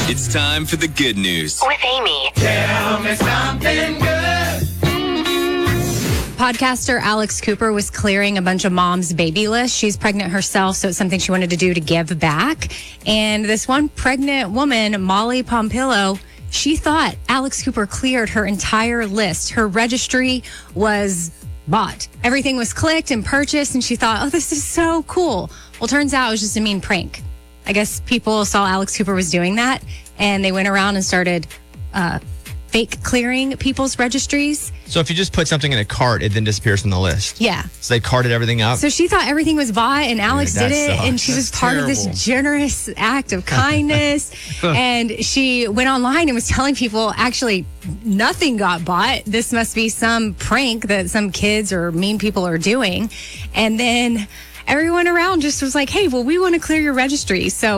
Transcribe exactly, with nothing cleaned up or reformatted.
It's time for the good news with Amy. Tell me something good. Podcaster Alex Cooper was clearing a bunch of moms' baby lists. She's pregnant herself, so it's something she wanted to do to give back. And this one pregnant woman, Molly Pompillo, she thought Alex Cooper cleared her entire list. Her registry was bought. Everything was clicked and purchased, and she thought, oh, this is so cool. Well, turns out it was just a mean prank. I guess people saw Alex Cooper was doing that, and they went around and started uh, fake clearing people's registries. So if you just put something in a cart, it then disappears from the list. Yeah. So they carted everything up. So she thought everything was bought, and Alex Dude, that did it, sucks. and she was That's part terrible. of this generous act of kindness. And she went online and was telling people, actually, nothing got bought. This must be some prank that some kids or mean people are doing. And then everyone around just was like, hey, well, we want to clear your registry. So